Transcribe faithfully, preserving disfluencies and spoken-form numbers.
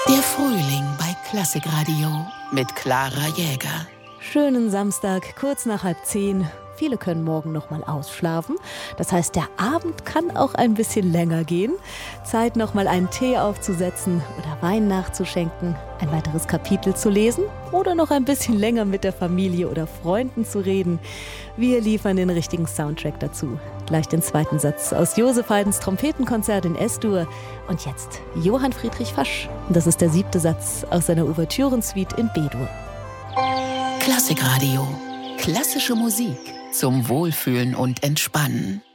Der Frühling bei Klassikradio mit Clara Jäger. Schönen Samstag, kurz nach halb zehn. Viele können morgen noch mal ausschlafen. Das heißt, der Abend kann auch ein bisschen länger gehen. Zeit, noch mal einen Tee aufzusetzen oder Wein nachzuschenken, ein weiteres Kapitel zu lesen oder noch ein bisschen länger mit der Familie oder Freunden zu reden. Wir liefern den richtigen Soundtrack dazu. Gleich den zweiten Satz aus Joseph Haydns Trompetenkonzert in S-Dur. Und jetzt Johann Friedrich Fasch. Das ist der siebte Satz aus seiner Ouvertürensuite in B-Dur. Klassikradio. Klassische Musik zum Wohlfühlen und Entspannen.